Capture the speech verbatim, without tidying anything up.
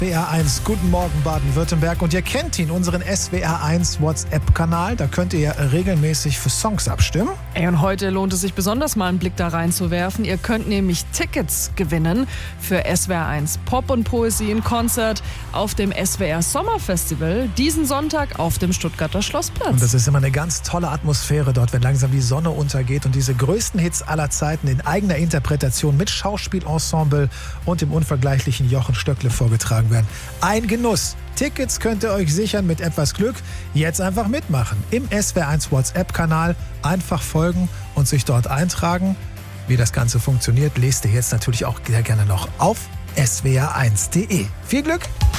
W R eins, guten Morgen Baden-Württemberg. Und ihr kennt ihn, unseren S W R eins WhatsApp-Kanal. Da könnt ihr ja regelmäßig für Songs abstimmen. Ey, und heute lohnt es sich besonders mal einen Blick da reinzuwerfen. Ihr könnt nämlich Tickets gewinnen für S W R eins Pop und Poesie in Konzert auf dem S W R Sommerfestival diesen Sonntag auf dem Stuttgarter Schlossplatz. Und das ist immer eine ganz tolle Atmosphäre dort, wenn langsam die Sonne untergeht und diese größten Hits aller Zeiten in eigener Interpretation mit Schauspielensemble und dem unvergleichlichen Jochen Stöckle vorgetragen werden. Ein Genuss. Tickets könnt ihr euch sichern mit etwas Glück. Jetzt einfach mitmachen. Im S W R eins WhatsApp-Kanal einfach folgen und sich dort eintragen. Wie das Ganze funktioniert, lest ihr jetzt natürlich auch sehr gerne noch auf S W R eins punkt de. Viel Glück!